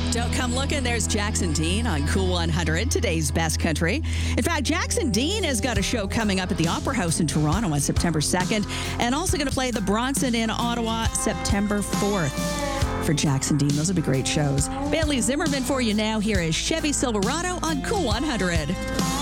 Don't come looking. There's Jackson Dean on Cool 100, today's best country. In fact, Jackson Dean has got a show coming up at the Opera House in Toronto on September 2nd, and also going to play the Bronson in Ottawa September 4th. For Jackson Dean, those will be great shows. Bailey Zimmerman for you now. Here is Chevy Silverado on Cool 100.